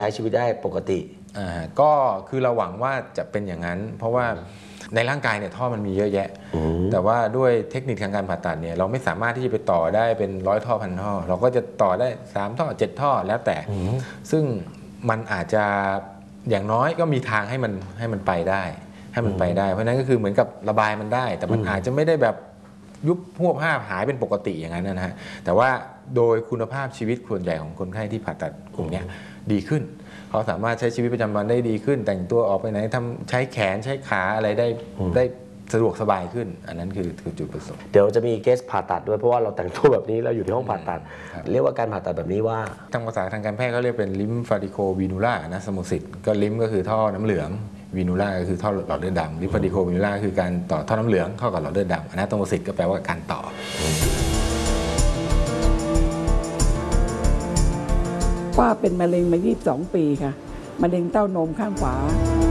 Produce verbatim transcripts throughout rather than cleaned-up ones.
ใช้ชีวิตได้ปกติอ่าก็คือเราหวังว่าจะเป็นอย่างนั้นเพราะว่าในร่างกายเนี่ยท่อมันมีเยอะแยะแต่ว่าด้วยเทคนิคทางการผ่าตัดเนี่ยเราไม่สามารถที่จะไปต่อได้เป็นร้อยท่อพันท่อเราก็จะต่อได้สามท่อเจ็ดท่อแล้วแต่ซึ่งมันอาจจะอย่างน้อยก็มีทางให้มันให้มันไปได้ให้มันไปได้เพราะนั้นก็คือเหมือนกับระบายมันได้แต่มันอาจจะไม่ได้แบบยุบพวกภาพหายเป็นปกติอย่างนั้นนะฮะแต่ว่าโดยคุณภาพชีวิตส่วนใหญ่ของคนไข้ที่ผ่าตัดกลุ่มนี้ดีขึ้นเขาสามารถใช้ชีวิตประจำวันได้ดีขึ้นแต่งตัวออกไปไหนทำใช้แขนใช้ขาอะไรได้ได้สะดวกสบายขึ้นอันนั้นคือคือจุดประสงค์เดี๋ยวจะมีเคสผ่าตัดด้วยเพราะว่าเราแต่งตัวแบบนี้เราอยู่ที่ห้องผ่าตัดเรียกว่าการผ่าตัดแบบนี้ว่าทางภาษาทางการแพทย์เขาเรียกเป็นลิมฟาติโควีนูล่านะสมุสิตก็ลิมก็คือท่อน้ำเหลืองวีนูล่าก็คือท่อหลอดเลือดดำลิมฟาติโควีนูล่าคือการต่อท่อน้ำเหลืองเข้ากับหลอดเลือดดำอนาโตโมสิตก็แปลว่าการต่อป้าเป็นมะเร็งมายี่สิบสองปีค่ะมะเร็งเต้านมข้างขวา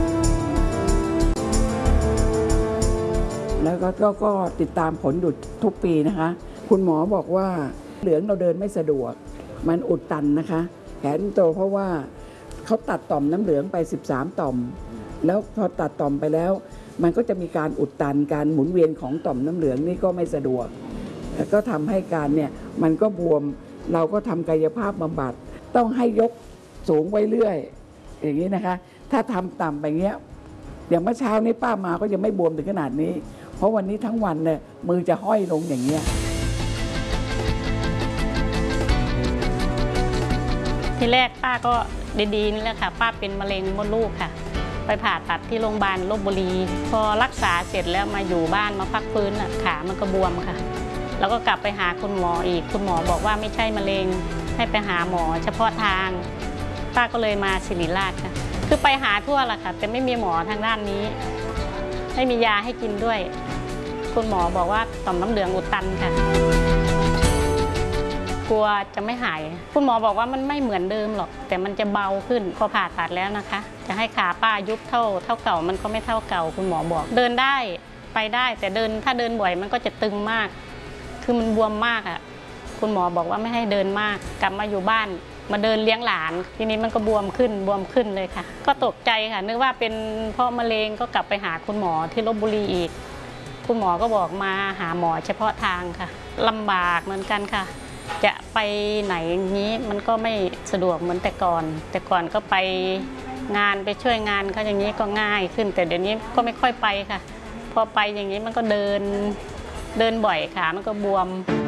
แล้วก็ก็ก็ติดตามผลดุดทุกปีนะคะคุณหมอบอกว่าเหลืองเราเดินไม่สะดวกมันอุดตันนะคะแขนโตเพราะว่าเขาตัดต่อมน้ำเหลืองไปสิบสามต่อมแล้วพอตัดต่อมไปแล้วมันก็จะมีการอุดตันการหมุนเวียนของต่อมน้ำเหลืองนี่ก็ไม่สะดวกแล้วก็ทำให้การเนี่ยมันก็บวมเราก็ทำกายภาพบำบัดต้องให้ยกสูงไว้เรื่อยอย่างนี้นะคะถ้าทำต่ำไปเงี้ยอย่างเมื่อเช้านี้ป้ามาก็ยังไม่บวมถึงขนาดนี้เพราะวันนี้ทั้งวันเนี่ยมือจะห้อยลงอย่างเงี้ยทีแรกป้าก็ดีๆนี่แหละค่ะป้าเป็นมะเร็งมดลูกค่ะไปผ่าตัดที่โรงพยาบาลลพบุรีพอรักษาเสร็จแล้วมาอยู่บ้านมาพักฟื้นขามันก็บวมค่ะแล้วก็กลับไปหาคุณหมออีกคุณหมอบอกว่าไม่ใช่มะเร็งให้ไปหาหมอเฉพาะทางป้าก็เลยมาศิริราชค่ะคือไปหาทั่วแหละค่ะแต่ไม่มีหมอทางด้านนี้ไม่มียาให้กินด้วยคุณหมอบอกว่าต่อมน้ำเหลืองอุดตันค่ะกลัวจะไม่หายคุณหมอบอกว่ามันไม่เหมือนเดิมหรอกแต่มันจะเบาขึ้นพอผ่าตัดแล้วนะคะจะให้ขาป้ายุบเท่าเท่าเก่ามันก็ไม่เท่าเก่าคุณหมอบอกเดินได้ไปได้แต่เดินถ้าเดินบ่อยมันก็จะตึงมากคือมันบวมมากอ่ะคุณหมอบอกว่าไม่ให้เดินมากกลับมาอยู่บ้านมาเดินเลี้ยงหลานทีนี้มันก็บวมขึ้นบวมขึ้นเลยค่ะก็ตกใจค่ะนึกว่าเป็นเพราะมะเร็งก็กลับไปหาคุณหมอที่ลพบุรีอีกคุณหมอก็บอกมาหาหมอเฉพาะทางค่ะลำบากเหมือนกันค่ะจะไปไหนอย่างนี้มันก็ไม่สะดวกเหมือนแต่ก่อนแต่ก่อนก็ไปงานไปช่วยงานเขาอย่างนี้ก็ง่ายขึ้นแต่เดี๋ยวนี้ก็ไม่ค่อยไปค่ะพอไปอย่างนี้มันก็เดินเดินบ่อยขามันก็บวม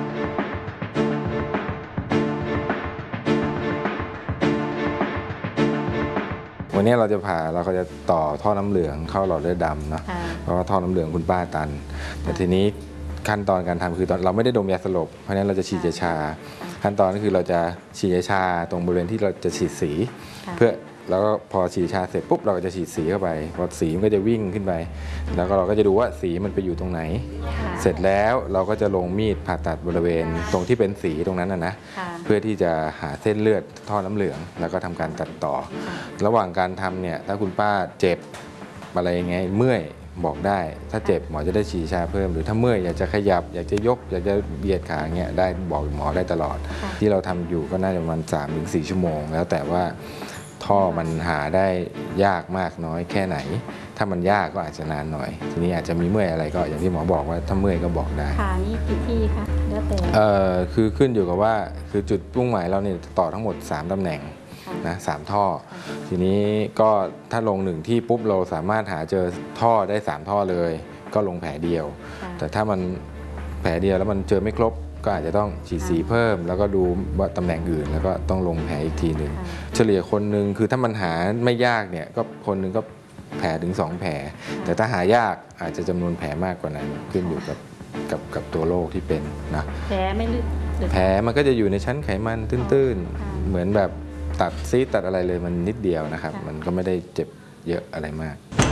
วันนี้เราจะผ่าเราก็จะต่อท่อน้ำเหลืองเข้าหลอดเลือดดำเนาะเพราะว่าท่อน้ำเหลืองคุณป้าตันแต่ทีนี้ขั้นตอนการทำคือเราไม่ได้ดมยาสลบเพราะฉะนั้นเราจะฉีดยาชาขั้นตอนก็คือเราจะฉีดยาชาตรงบริเวณที่เราจะฉีดสีเพื่อแล้วก็พอฉีดชาเสร็จปุ๊บเราก็จะฉีดสีเข้าไปพอสีมันก็จะวิ่งขึ้นไปแล้วก็เราก็จะดูว่าสีมันไปอยู่ตรงไหนเสร็จแล้วเราก็จะลงมีดผ่าตัดบริเวณตรงที่เป็นสีตรงนั้นนะนะเพื่อที่จะหาเส้นเลือดท่อน้ำเหลืองแล้วก็ทำการตัดต่อระหว่างการทำเนี่ยถ้าคุณป้าเจ็บอะไรยังไงเมื่อยบอกได้ถ้าเจ็บหมอจะได้ฉีดชาเพิ่มหรือถ้าเมื่อยอยากจะขยับอยากจะยกอยากจะเบียดขาเงี้ยได้บอกหมอได้ตลอดที่เราทำอยู่ก็น่าจะประมาณ สามถึงสี่ ชั่วโมงแล้วแต่ว่าท่อมันหาได้ยากมากน้อยแค่ไหนถ้ามันยากก็อาจจะนานหน่อยทีนี้อาจจะมีเมื่อยอะไรก็อย่างที่หมอบอกว่าถ้าเมื่อยก็บอกได้ขานี่กี่ที่คะแล้วแต่เอ่อคือขึ้นอยู่กับว่าคือจุดมุ่งหมายเราเนี่ยต่อทั้งหมดสามตำแหน่งนะสามท่อทีนี้ก็ถ้าลงหนึ่งที่ปุ๊บเราสามารถหาเจอท่อได้สามท่อเลยก็ลงแผลเดียวแต่ถ้ามันแผลเดียวแล้วมันเจอไม่ครบก็อาจจะต้องฉีดสีเพิ่มแล้วก็ดูว่าตำแหน่งอื่นแล้วก็ต้องลงแผลอีกทีหนึ่งเฉลี่ยคนหนึ่งคือถ้ามันหาไม่ยากเนี่ยก็คนหนึ่งก็แผลถึงสองแผลแต่ถ้าหายากอาจจะจำนวนแผลมากกว่านั้นขึ้นอยู่กับกับกับตัวโรคที่เป็นนะแผลไม่ลึกแผลมันก็จะอยู่ในชั้นไขมันตื้นๆเหมือนแบบตัดซีดตัดอะไรเลยมันนิดเดียวนะครับมันก็ไม่ได้เจ็บเยอะอะไรมาก